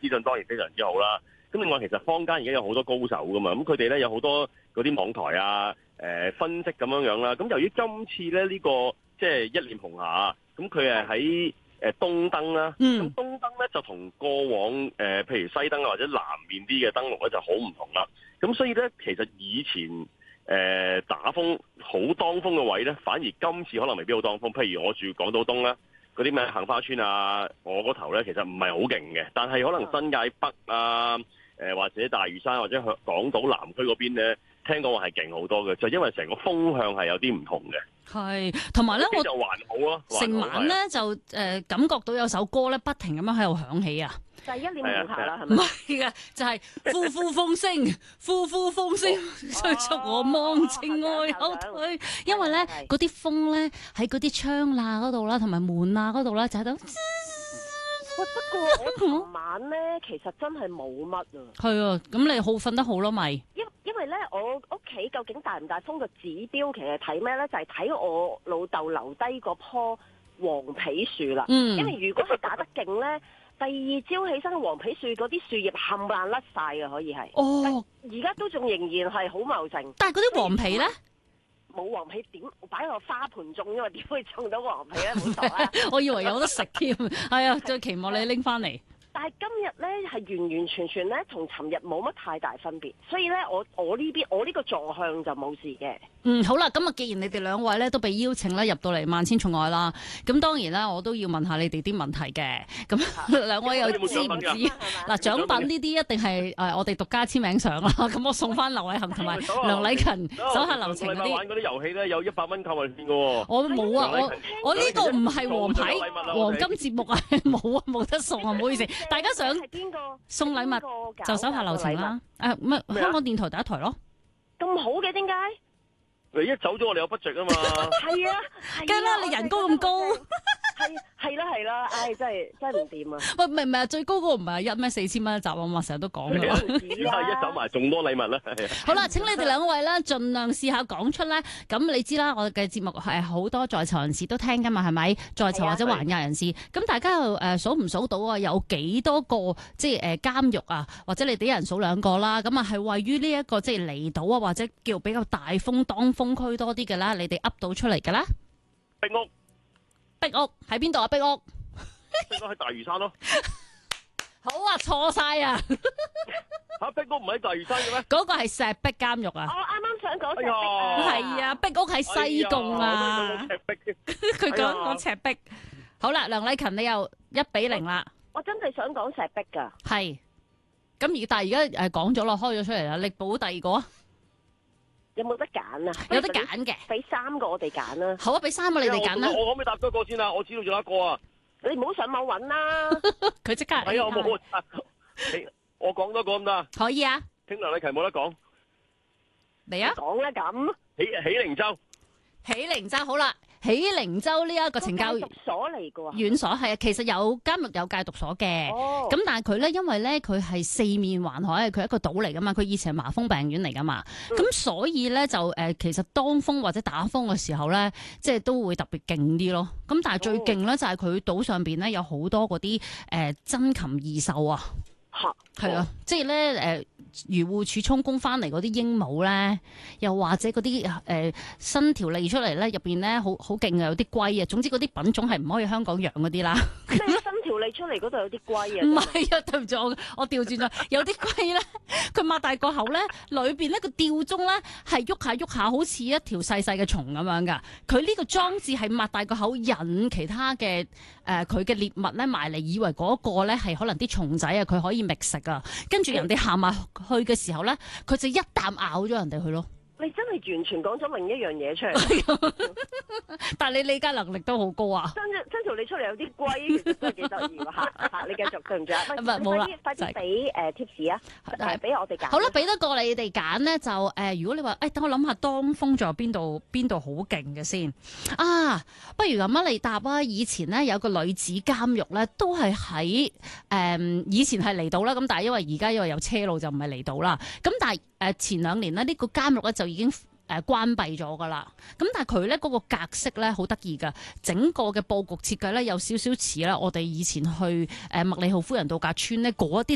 資訊當然非常之好啦。咁另外其實坊間而家有好多高手噶嘛，咁佢哋咧有好多嗰啲網台啊，分析咁樣啦。咁由於今次咧呢個即係一臉紅霞，咁佢係喺東燈啦，咁東燈咧就同過往譬如西燈啊或者南面啲嘅燈籠咧就好唔同啦。咁所以咧其實以前打風好當風嘅位咧，反而今次可能未必好當風。譬如我住港島東啦，嗰啲咩杏花村啊，我嗰頭咧其實唔係好勁嘅，但係可能新界北啊，或者大嶼山或者港島南區嗰邊咧，聽講話係勁好多嘅，就因為成個風向係有啲唔同嘅。 係，同埋咧我就還好咯， 成晚咧就感覺到有首歌咧不停咁樣喺度響起啊！ 就係一臉紅霞啦，係咪？ 唔係嘅，就係呼呼風聲，呼呼風聲，催促我忘情愛後退。因為咧嗰啲風咧喺嗰啲窗罅嗰度啦，同埋門啊嗰度啦，就喺度。 喂，不過我琴晚咧其實真係冇乜啊。 係啊，咁你好瞓得好咯咪？ 因為咧我屋企究竟大唔大風嘅指標其實睇咩咧？就係睇我老豆留低嗰棵黃皮樹啦。因為如果係打得勁咧，第二朝起身黃皮樹嗰啲樹葉冚唪唥甩晒嘅，可以係。哦，而家都仲仍然係好茂盛。 但係嗰啲黃皮咧？ 冇黃皮點擺喺個花盆種，因為點會種到黃皮咧？冇錯啦。 我以為有得食添，係啊，最期望你拎翻嚟。 但係今日咧係完完全全咧同尋日冇乜太大分別，所以咧我呢邊我呢個坐向就冇事嘅。 好啦，咁啊，既然你哋兩位咧都被邀請咧入到嚟萬千寵愛啦，咁當然啦，我都要問下你哋啲問題嘅。咁兩位又知唔知？嗱，獎品呢啲一定係我哋獨家簽名相啦。咁我送翻劉偉恒同埋梁禮勤手下留情嗰啲。 玩嗰啲遊戲咧有100蚊購物券嘅喎。 我冇啊，我呢個唔係黃牌黃金節目啊，冇啊，冇得送啊，唔好意思。大家想送禮物就手下留情啦。香港電台第一台咯。 咁好嘅，點解？ 你一走咗，我哋有 budget 啊嘛。 係啊， 梗啦，你人工咁高。 係啦，唉，真係唔掂啊！ 喂，唔係最高嗰個唔係4000蚊一集啊嘛，成日都講㗎。 一走埋仲多禮物啦。 好啦，請你哋兩位咧，盡量試下講出咧。咁你知啦，我哋嘅節目係好多在囚人士都聽㗎嘛，係咪？在囚或者還押人士，咁大家又數唔數到啊？有幾多個即係監獄啊？或者你哋一人數兩個啦？咁啊係位於呢一個即係離島啊，或者叫比較大風當風區多啲嘅啦，你哋噏到出嚟㗎啦？壁屋喺邊度啊？壁屋喺大嶼山咯。 好啊，錯晒啊！ 嚇，壁屋唔喺大嶼山嘅咩？ 嗰個係石壁監獄啊！ 我啱啱想講石壁啊， 係啊，壁屋喺西貢啊。佢講赤壁。好啦，梁禮勤你又1-0啦。 我真係想講石壁㗎。 係。咁但係而家講咗咯，開咗出嚟啦，力保第二個啊！ 有冇得揀啊？ 有得揀嘅， 俾3個我哋揀啦。 好啊，俾3個你哋揀啦。 我可唔可以答多個先啊？我知道咗一個啊。 你唔好上網揾啦。 佢即刻。 係啊，我冇。我講多個咁得。 可以啊。 聽梁禮勤冇得講。 嚟啊！ 講啦咁。 喜靈洲。 喜靈洲好啦。喜靈洲呢一個懲教所嚟㗎院所係啊，其實有監獄有戒毒所嘅，咁但係佢咧，因為咧佢係四面環海，佢係一個島嚟噶嘛，佢以前係麻風病院嚟噶嘛，咁所以咧就其實當風或者打風嘅時候咧，即係都會特別勁啲咯。咁但係最勁咧就係佢島上邊咧有好多嗰啲珍禽異獸啊，係啊，即係咧漁護署充公翻嚟嗰啲鸚鵡咧，又或者嗰啲新條脷出嚟咧，入邊咧好勁嘅，有啲龜啊。總之嗰啲品種係唔可以香港養嗰啲啦。 咩新條脷出嚟嗰度有啲龜啊？ 唔係啊，對唔住我調轉咗，有啲龜咧，佢擘大個口咧，裏邊咧個吊鐘咧係喐下喐下，好似一條細細嘅蟲咁樣噶。佢呢個裝置係擘大個口引其他嘅佢嘅獵物咧埋嚟，以為嗰個咧係可能啲蟲仔啊，佢可以覓食啊。跟住人哋行埋去嘅時候咧，佢就一啖咬咗人哋去咯。 你真係完全講咗另一樣嘢出嚟， 但係你理解能力都好高啊！ 真條你出嚟有啲龜，其實都係幾得意喎嚇！你繼續對唔住啊？ 唔係冇啦， 快啲俾tips 啊！俾我哋揀。 好啦，俾得過你哋揀咧，就如果你話等我諗下當風仲有邊度好勁嘅先啊？不如咁啊，你答啊！以前咧有個女子監獄咧，都係喺以前係離島啦，咁但係因為有車路就唔係離島啦。咁但係前2年咧呢個監獄咧就已經關閉咗噶啦，咁但係佢咧嗰個格式咧好得意噶，整個嘅佈局設計咧有少少似啦，我哋以前去麥理浩夫人度假村咧嗰啲